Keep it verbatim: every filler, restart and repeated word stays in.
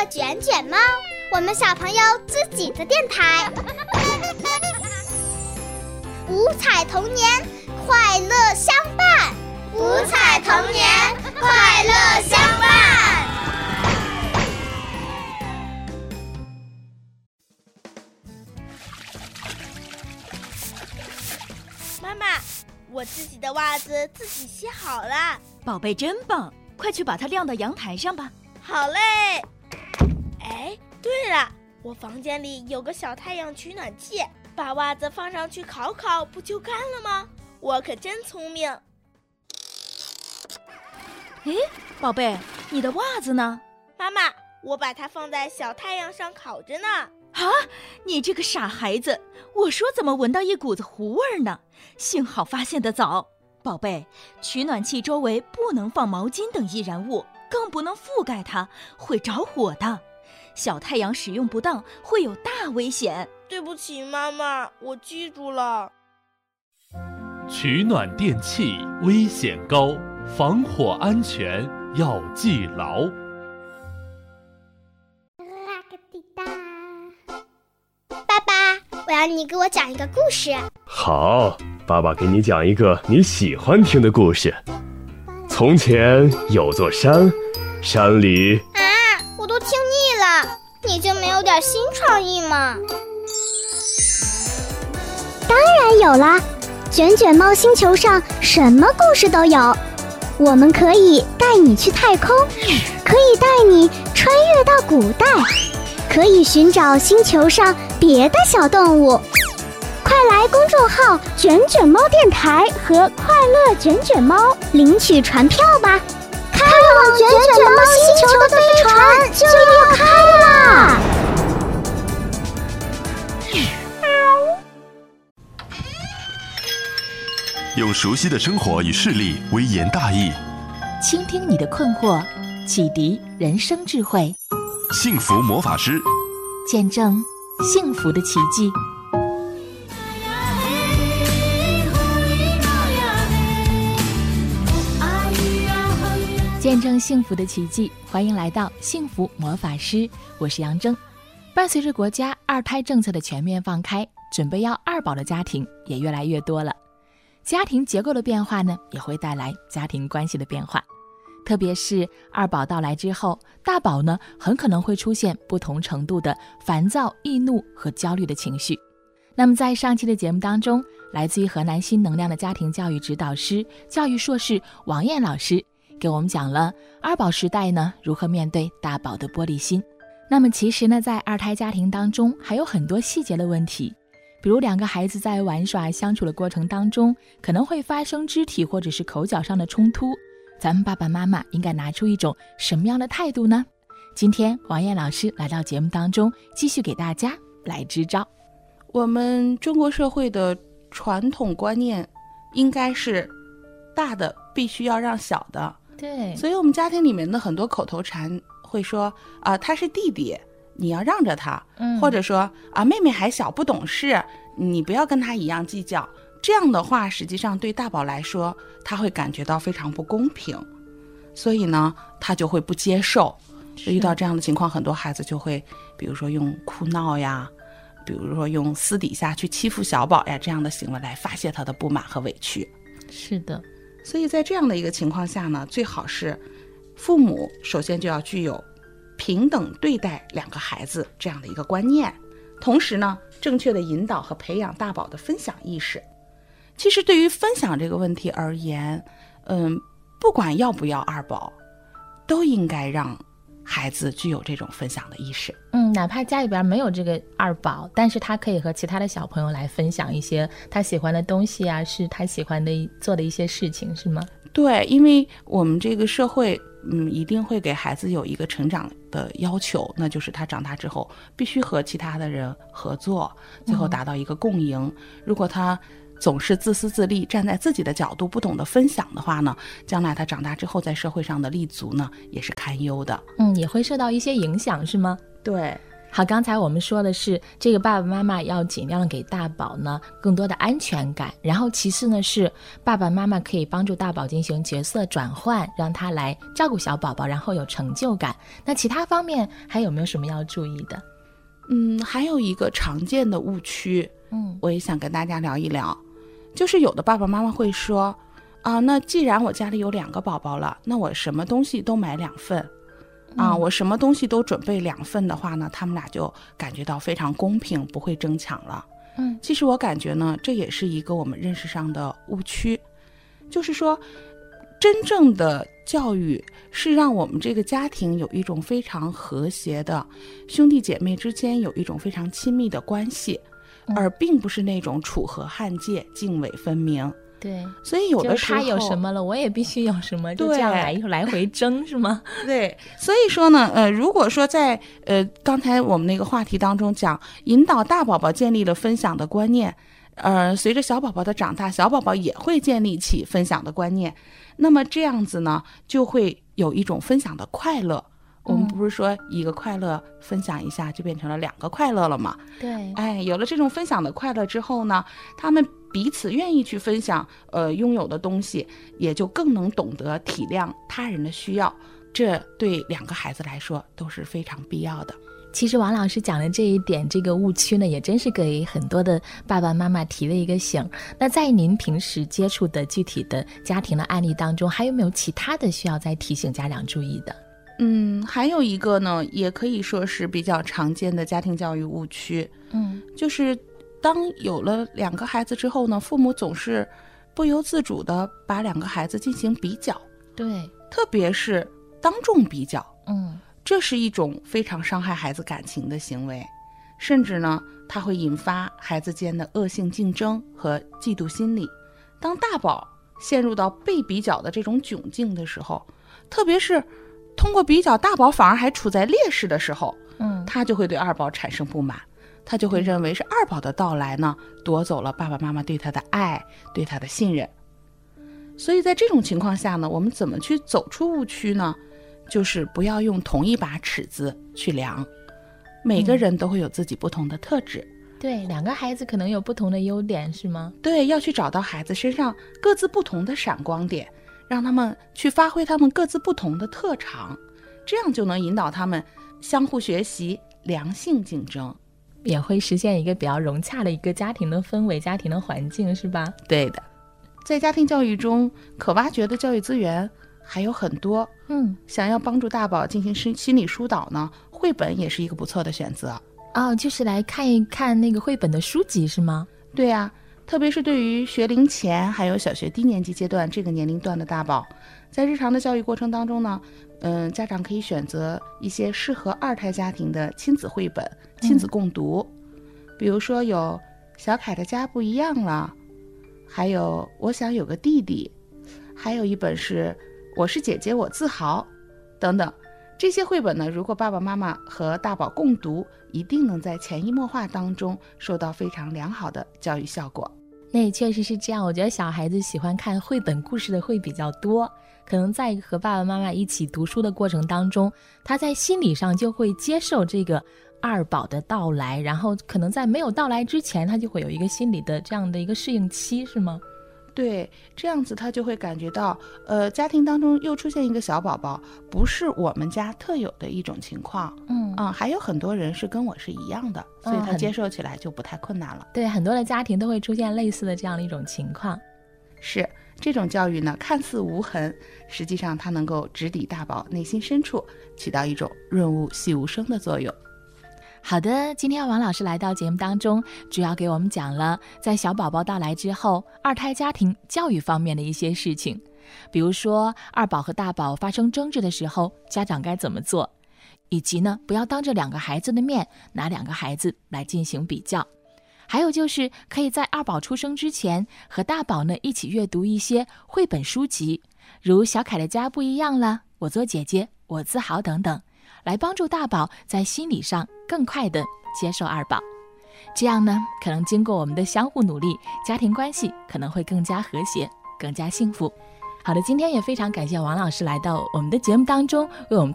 卷卷猫，我们小朋友自己的电台。五彩童年，快乐相伴。五彩童年，快乐相伴。 妈妈，我自己的袜子自己洗好了。 宝贝真棒，快去把它晾到阳台上吧。 好嘞。哎，对了，我房间里有个小太阳取暖器，把袜子放上去烤烤，不就干了吗？我可真聪明。 诶，宝贝，你的袜子呢？ 妈妈，我把它放在小太阳上烤着呢。 啊，你这个傻孩子，我说怎么闻到一股子糊味呢？幸好发现得早。宝贝，取暖器周围不能放毛巾等易燃物，更不能覆盖它，会着火的。小太阳使用不当会有大危险。 对不起妈妈，我记住了。 取暖电器危险高，防火安全要记牢。 爸爸，我要你给我讲一个故事。 好，爸爸给你讲一个你喜欢听的故事。从前有座山，山里…… 啊，我都听腻了，你就没有点新创意吗？ 当然有啦，卷卷猫星球上什么故事都有。我们可以带你去太空，可以带你穿越到古代，可以寻找星球上别的小动物。快来公众号卷卷猫电台和快乐卷卷猫领取船票吧，开往卷卷猫星球的飞船就要开啦！ 用熟悉的生活与事例微言大义， 倾听你的困惑，启迪人生智慧。 幸福魔法师， 见证幸福的奇迹。见证幸福的奇迹，欢迎来到幸福魔法师，我是杨铮。伴随着国家二胎政策的全面放开，准备要二宝的家庭也越来越多了。家庭结构的变化呢，也会带来家庭关系的变化。特别是二宝到来之后，大宝呢很可能会出现不同程度的烦躁、易怒和焦虑的情绪。那么在上期的节目当中，来自于河南新能量的家庭教育指导师、教育硕士王燕老师给我们讲了二宝时代呢如何面对大宝的玻璃心。那么其实呢，在二胎家庭当中还有很多细节的问题，比如两个孩子在玩耍相处的过程当中，可能会发生肢体或者是口角上的冲突，咱们爸爸妈妈应该拿出一种什么样的态度呢？今天王燕老师来到节目当中，继续给大家来支招。 我们中国社会的传统观念应该是大的必须要让小的， 对， 所以我们家庭里面的很多口头禅会说啊、呃，他是弟弟，你要让着他，嗯、或者说啊，妹妹还小不懂事，你不要跟他一样计较。这样的话，实际上对大宝来说，他会感觉到非常不公平，所以呢，他就会不接受。遇到这样的情况，很多孩子就会，比如说用哭闹呀，比如说用私底下去欺负小宝呀，这样的行为来发泄他的不满和委屈。 是的， 所以在这样的一个情况下呢，最好是父母首先就要具有平等对待两个孩子这样的一个观念，同时呢，正确的引导和培养大宝的分享意识。其实对于分享这个问题而言，嗯，不管要不要二宝，都应该让孩子具有这种分享的意识。 嗯，哪怕家里边没有这个二宝，但是他可以和其他的小朋友来分享一些他喜欢的东西啊，是他喜欢的做的一些事情，是吗？ 对，因为我们这个社会嗯，一定会给孩子有一个成长的要求，那就是他长大之后必须和其他的人合作，最后达到一个共赢。嗯、如果他总是自私自利，站在自己的角度不懂得分享的话呢，将来他长大之后在社会上的立足呢也是堪忧的。 嗯，也会受到一些影响，是吗？ 对， 好，刚才我们说的是这个爸爸妈妈要尽量给大宝呢更多的安全感，然后其次呢是爸爸妈妈可以帮助大宝进行角色转换，让他来照顾小宝宝，然后有成就感。那其他方面还有没有什么要注意的？ 嗯，还有一个常见的误区，嗯，我也想跟大家聊一聊，就是有的爸爸妈妈会说啊，那既然我家里有两个宝宝了，那我什么东西都买两份啊、嗯，我什么东西都准备两份的话呢，他们俩就感觉到非常公平，不会争抢了。嗯，其实我感觉呢，这也是一个我们认识上的误区，就是说，真正的教育是让我们这个家庭有一种非常和谐的，兄弟姐妹之间有一种非常亲密的关系，嗯、而并不是那种楚河汉界、泾渭分明。 对， 所以有的时候他有什么了，我也必须有什么，就这样来来回争，是吗？ 对，所以说呢，呃，如果说在呃刚才我们那个话题当中讲，引导大宝宝建立了分享的观念，呃，随着小宝宝的长大，小宝宝也会建立起分享的观念，那么这样子呢，就会有一种分享的快乐。我们不是说一个快乐分享一下就变成了两个快乐了吗？ 对， 哎，有了这种分享的快乐之后呢，他们彼此愿意去分享呃拥有的东西，也就更能懂得体谅他人的需要，这对两个孩子来说都是非常必要的。 其实王老师讲的这一点，这个误区呢，也真是给很多的爸爸妈妈提了一个醒。那在您平时接触的具体的家庭的案例当中，还有没有其他的需要再提醒家长注意的？ 嗯，还有一个呢，也可以说是比较常见的家庭教育误区，嗯，就是当有了两个孩子之后呢，父母总是不由自主的把两个孩子进行比较， 对， 特别是当众比较， 嗯， 这是一种非常伤害孩子感情的行为，甚至呢，它会引发孩子间的恶性竞争和嫉妒心理。当大宝陷入到被比较的这种窘境的时候，特别是通过比较大宝反而还处在劣势的时候，嗯，他就会对二宝产生不满，他就会认为是二宝的到来呢夺走了爸爸妈妈对他的爱，对他的信任。所以在这种情况下呢，我们怎么去走出误区呢？就是不要用同一把尺子去量，每个人都会有自己不同的特质， 嗯，对，两个孩子可能有不同的优点，是吗？ 对，要去找到孩子身上各自不同的闪光点，让他们去发挥他们各自不同的特长，这样就能引导他们相互学习，良性竞争， 也会实现一个比较融洽的一个家庭的氛围，家庭的环境，是吧？ 对的。在家庭教育中，可挖掘的教育资源还有很多，嗯，想要帮助大宝进行心理疏导呢，绘本也是一个不错的选择。 哦，就是来看一看那个绘本的书籍是吗？ 对啊，特别是对于学龄前还有小学低年级阶段这个年龄段的大宝，在日常的教育过程当中呢，嗯，家长可以选择一些适合二胎家庭的亲子绘本，亲子共读，嗯，比如说有小凯的家不一样了，还有我想有个弟弟，还有一本是我是姐姐我自豪等等。这些绘本呢，如果爸爸妈妈和大宝共读，一定能在潜移默化当中收到非常良好的教育效果。 那也确实是这样，我觉得小孩子喜欢看绘本故事的会比较多，可能在和爸爸妈妈一起读书的过程当中，他在心理上就会接受这个二宝的到来，然后可能在没有到来之前，他就会有一个心理的这样的一个适应期，是吗？ 对，这样子他就会感觉到呃，家庭当中又出现一个小宝宝，不是我们家特有的一种情况，嗯嗯，还有很多人是跟我是一样的，所以他接受起来就不太困难了，嗯， 对，很多的家庭都会出现类似的这样的一种情况。 是，这种教育呢，看似无痕，实际上它能够直抵大宝内心深处，起到一种润物细无声的作用。 好的，今天王老师来到节目当中，主要给我们讲了在小宝宝到来之后，二胎家庭教育方面的一些事情，比如说二宝和大宝发生争执的时候，家长该怎么做，以及呢，不要当着两个孩子的面拿两个孩子来进行比较。还有就是可以在二宝出生之前和大宝呢一起阅读一些绘本书籍，如小凯的家不一样了，我做姐姐我自豪等等，来帮助大宝在心理上更快地接受二宝。这样呢，可能经过我们的相互努力，家庭关系可能会更加和谐，更加幸福。好的，今天也非常感谢王老师来到我们的节目当中，为我们